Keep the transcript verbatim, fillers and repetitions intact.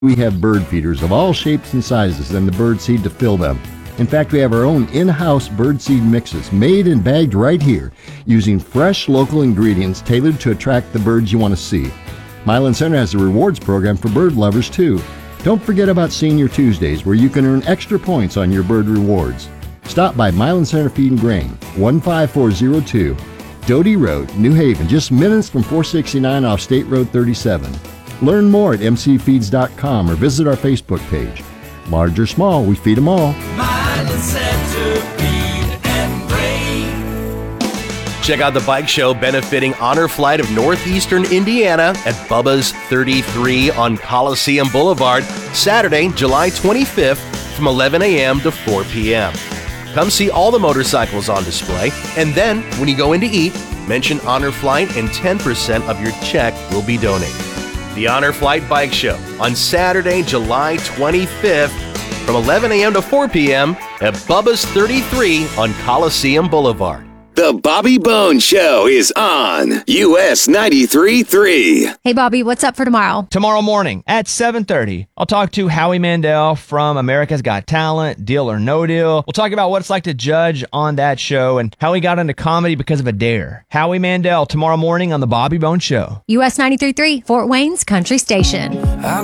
We have bird feeders of all shapes and sizes and the bird seed to fill them. In fact, we have our own in-house bird seed mixes made and bagged right here using fresh local ingredients tailored to attract the birds you want to see. Milan Center has a rewards program for bird lovers too. Don't forget about Senior Tuesdays where you can earn extra points on your bird rewards. Stop by Milan Center Feed and Grain, one five four zero two, Doty Road, New Haven, just minutes from four sixty-nine off State Road thirty-seven. Learn more at m c feeds dot com or visit our Facebook page. Large or small, we feed them all. Milan Center Feed and Grain. Check out the bike show benefiting Honor Flight of Northeastern Indiana at Bubba's thirty-three on Coliseum Boulevard, Saturday, July twenty-fifth from eleven a.m. to four p.m. Come see all the motorcycles on display, and then when you go in to eat, mention Honor Flight and ten percent of your check will be donated. The Honor Flight Bike Show on Saturday, July twenty-fifth from eleven a.m. to four p.m. at Bubba's thirty-three on Coliseum Boulevard. The Bobby Bones Show is on U S ninety-three point three. Hey, Bobby, what's up for tomorrow? Tomorrow morning at seven thirty, I'll talk to Howie Mandel from America's Got Talent, Deal or No Deal. We'll talk about what it's like to judge on that show and how he got into comedy because of a dare. Howie Mandel tomorrow morning on The Bobby Bones Show. U S ninety-three point three, Fort Wayne's Country Station.